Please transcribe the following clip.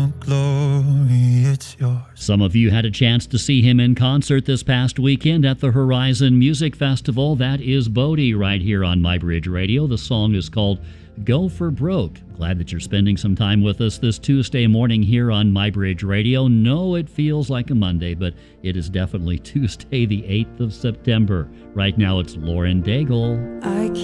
glory, it's yours. Some of you had a chance to see him in concert this past weekend at the Horizon Music Festival. That is Bodie right here on MyBridge Radio. The song is called Go for Broke. Glad that you're spending some time with us this Tuesday morning here on MyBridge Radio. No, it feels like a Monday, but it is definitely Tuesday, the 8th of September. Right now it's Lauren Daigle.